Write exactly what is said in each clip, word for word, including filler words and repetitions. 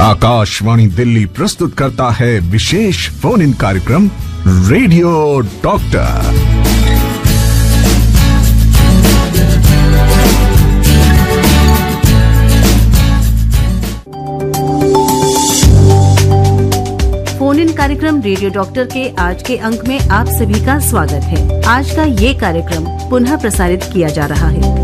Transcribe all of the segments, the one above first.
आकाशवाणी दिल्ली प्रस्तुत करता है विशेष फोन इन कार्यक्रम रेडियो डॉक्टर। फोन इन कार्यक्रम रेडियो डॉक्टर के आज के अंक में आप सभी का स्वागत है। आज का ये कार्यक्रम पुनः प्रसारित किया जा रहा है।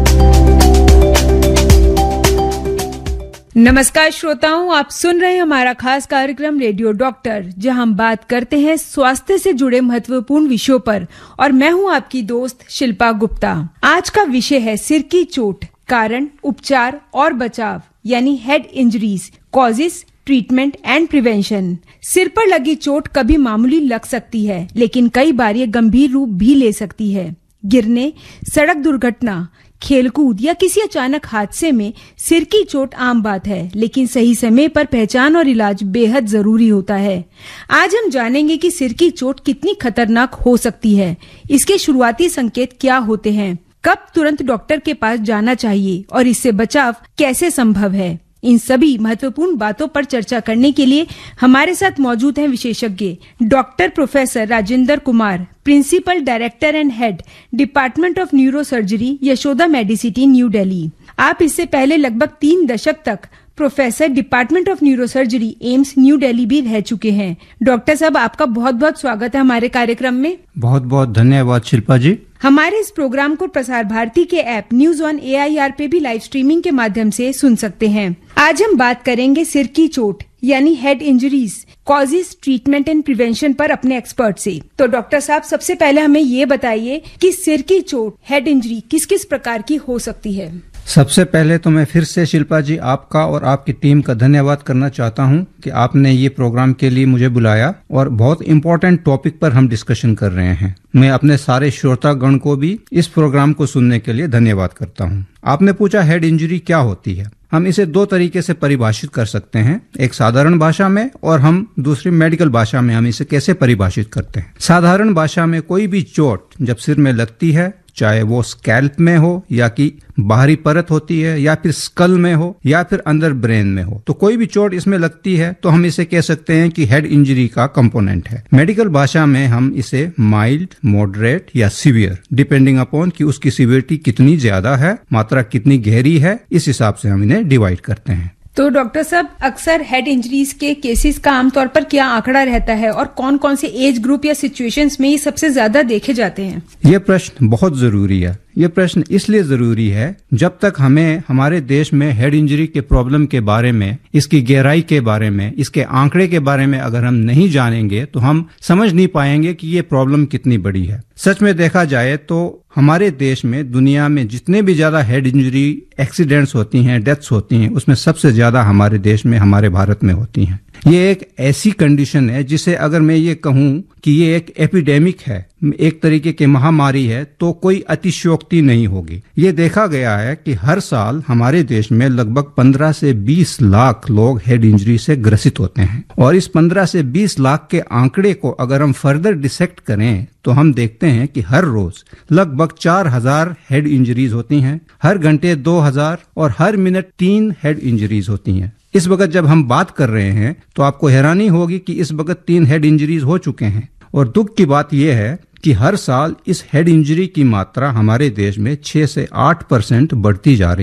नमस्कार श्रोताओं, आप सुन रहे हैं हमारा खास कार्यक्रम रेडियो डॉक्टर, जहां हम बात करते हैं स्वास्थ्य से जुड़े महत्वपूर्ण विषयों पर। और मैं हूं आपकी दोस्त शिल्पा गुप्ता। आज का विषय है सिर की चोट, कारण, उपचार और बचाव, यानी head injuries, causes, treatment and prevention. सिर पर लगी चोट कभी मामूली लग सकती है, लेकिन कई बार ये गंभीर रूप भी ले सकती है। गिरने, सड़क दुर्घटना, खेलकूद या किसी अचानक हादसे में सिर की चोट आम बात है, लेकिन सही समय पर पहचान और इलाज बेहद जरूरी होता है। आज हम जानेंगे कि सिर की चोट कितनी खतरनाक हो सकती है, इसके शुरुआती संकेत क्या होते हैं, कब तुरंत डॉक्टर के पास जाना चाहिए और इससे बचाव कैसे संभव है। इन सभी महत्वपूर्ण बातों पर चर्चा करने के लिए हमारे साथ मौजूद हैं विशेषज्ञ doctor professor Rajendra Kumar, principal director and head department of neuro surgery, Yashoda Medicity, new Delhi. आप इससे पहले लगभग तीन दशक तक professor department of neuro surgery, AIIMS, new Delhi भी रह चुके हैं। डॉक्टर साहब, आपका बहुत बहुत स्वागत है हमारे कार्यक्रम में। बहुत बहुत धन्यवाद शिल्पा जी। हमारे इस प्रोग्राम को प्रसार भारती के app news on A I R पे भी लाइव स्ट्रीमिंग के माध्यम से सुन सकते हैं। आज हम बात करेंगे सिर की चोट यानी head injuries, causes, treatment and prevention पर अपने एक्सपर्ट से। तो डॉक्टर साहब, सबसे पहले हमें ये बताइए कि सिर की चोट, हेड इंजरी किस किस प्रकार की हो सकती है। सबसे पहले तो मैं फिर से शिल्पा जी आपका और आपकी टीम का धन्यवाद करना चाहता हूं कि आपने ये प्रोग्राम के लिए मुझे बुलाया और बहुत इम्पोर्टेंट टॉपिक पर हम डिस्कशन कर रहे हैं। मैं अपने सारे श्रोतागण को भी इस प्रोग्राम को सुनने के लिए धन्यवाद करता हूं। आपने पूछा हेड इंजरी क्या होती है। हम इसे दो तरीके से परिभाषित कर सकते हैं, एक साधारण भाषा में और हम दूसरी मेडिकल भाषा में हम इसे कैसे परिभाषित करते हैं। साधारण भाषा में कोई भी चोट जब सिर में लगती है, चाहे वो स्कैल्प में हो या कि बाहरी परत होती है या फिर स्कल में हो या फिर अंदर ब्रेन में हो, तो कोई भी चोट इसमें लगती है तो हम इसे कह सकते हैं कि हेड इंजरी का कंपोनेंट है। मेडिकल भाषा में हम इसे माइल्ड, मॉडरेट या सीवियर, डिपेंडिंग अपॉन कि उसकी सीवियरिटी कितनी ज्यादा है, मात्रा कितनी गहरी है, इस हिसाब से हम इन्हें डिवाइड करते हैं। तो डॉक्टर साहब, अक्सर हेड इंजरीज के केसेस का आमतौर पर क्या आंकड़ा रहता है और कौन कौन से एज ग्रुप या सिचुएशंस में ये सबसे ज्यादा देखे जाते हैं? ये प्रश्न बहुत जरूरी है। ये प्रश्न इसलिए जरूरी है, जब तक हमें हमारे देश में हेड इंजरी के प्रॉब्लम के बारे में, इसकी गहराई के बारे में, इसके आंकड़े के बारे में अगर हम नहीं जानेंगे तो हम समझ नहीं पाएंगे कि ये प्रॉब्लम कितनी बड़ी है। सच में देखा जाए तो हमारे देश में दुनिया में जितने भी ज्यादा हेड इंजरी एक्सीडेंट्स होती हैं, डेथ्स होती हैं, उसमें सबसे ज्यादा हमारे देश में, हमारे भारत में होती हैं। ये एक ऐसी कंडीशन है जिसे अगर मैं ये कहूं कि ये एक एपिडेमिक है, एक तरीके की महामारी है, तो कोई अतिशयोक्ति नहीं होगी। ये देखा गया है कि हर साल हमारे देश में लगभग पंद्रह से बीस लाख लोग हेड इंजरी से ग्रसित होते हैं और इस पंद्रह से बीस लाख के आंकड़े को अगर हम फर्दर डिसेक्ट करें तो हम देखते हैं कि हर रोज लगभग चार हजार हेड इंजरीज होती हैं, हर घंटे दो हजार और हर मिनट तीन हेड इंजरीज होती हैं। इस वक्त जब हम बात कर रहे हैं तो आपको हैरानी होगी कि इस वक्त तीन हेड इंजरीज हो चुके हैं और दुख की बात यह है कि हर साल इस हेड इंजरी की मात्रा हमारे देश में छह से आठ परसेंट बढ़ती जा रही है।